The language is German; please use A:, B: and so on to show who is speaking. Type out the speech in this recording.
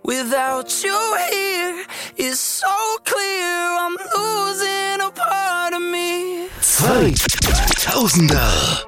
A: Without you here, it's so clear I'm losing a part of me.
B: 2000er